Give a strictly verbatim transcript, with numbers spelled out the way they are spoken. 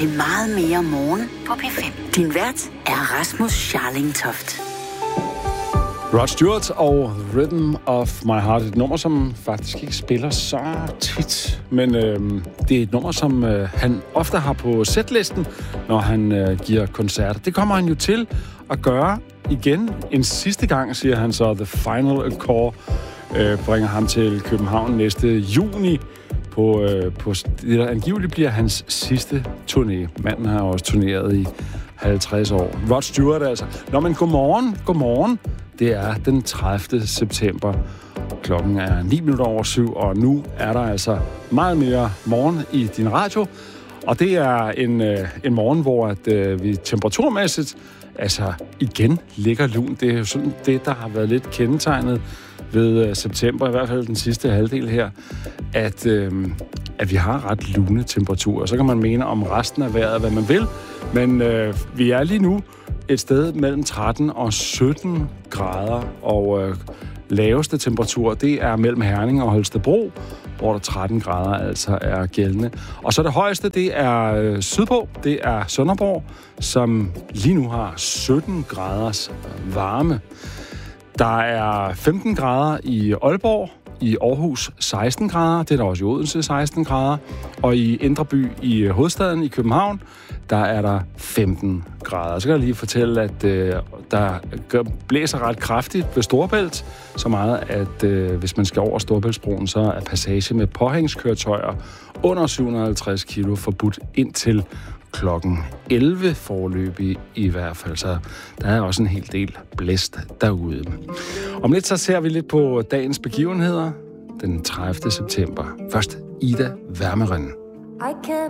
til meget mere morgen på P fem. Din vært er Rasmus Scharling Toft. Rod Stewart og Rhythm of My Heart, et nummer, som faktisk ikke spiller så tit, men øh, det er et nummer, som øh, han ofte har på setlisten, når han øh, giver koncerter. Det kommer han jo til at gøre igen en sidste gang, siger han så. The Final Encore øh, bringer ham til København næste juni på, øh, på det, der angiveligt bliver hans sidste turné. Manden har også turneret i halvtreds år. Rod Stewart altså. Nå, men godmorgen, godmorgen. Det er den tredivte september. Klokken er ni minutter over syv, og nu er der altså meget mere morgen i din radio. Og det er en, øh, en morgen, hvor at, øh, vi temperaturmæssigt altså igen ligger lun. Det er jo sådan det, der har været lidt kendetegnet ved øh, september, i hvert fald den sidste halvdel her, at, øh, at vi har ret lune temperaturer. Så kan man mene om resten af vejret, hvad man vil, men øh, vi er lige nu et sted mellem tretten og sytten grader, og øh, laveste temperatur, det er mellem Herning og Holstebro, hvor der tretten grader altså er gældende. Og så det højeste, det er øh, sydpå, det er Sønderborg, som lige nu har sytten graders varme. Der er femten grader i Aalborg, i Aarhus seksten grader, det er der også i Odense seksten grader, og i Indre By i hovedstaden i København, der er der femten grader. Så kan jeg lige fortælle, at øh, der blæser ret kraftigt ved Storebælt, så meget, at øh, hvis man skal over Storebæltsbroen, så er passage med påhængskøretøjer under syv hundrede og halvtreds kilo forbudt indtil klokken elleve foreløbig i hvert fald. Så der er også en hel del blæst derude. Om lidt så ser vi lidt på dagens begivenheder den tredivte september. Først Ida Wermeren. I kept